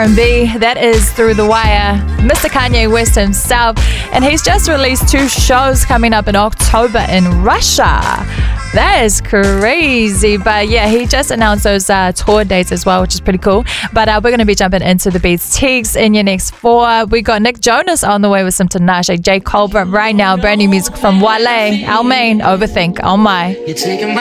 R&B, that is Through the Wire, Mr. Kanye West himself, and he's just released 2 shows coming up in October in Russia. That is crazy. But yeah, he just announced those tour dates as well, which is pretty cool. But we're going to be jumping into the Beats Teagues in your next 4. We got Nick Jonas on the way with some Tinashe, J. Cole, but right now, brand new music from Wale, our main, Overthink. Oh my.